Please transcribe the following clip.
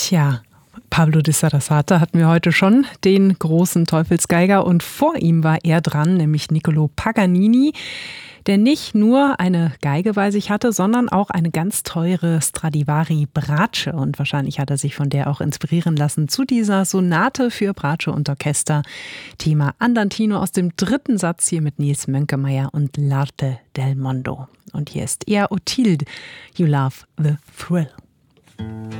Tja, Pablo de Sarasate hatten wir heute schon, den großen Teufelsgeiger, und vor ihm war er dran, nämlich Niccolò Paganini, der nicht nur eine Geige bei sich hatte, sondern auch eine ganz teure Stradivari Bratsche, und wahrscheinlich hat er sich von der auch inspirieren lassen zu dieser Sonate für Bratsche und Orchester, Thema Andantino aus dem 3. Satz hier mit Nils Mönkemeyer und L'Arte del Mondo. Und hier ist Ea Otilde, You Love the Thrill.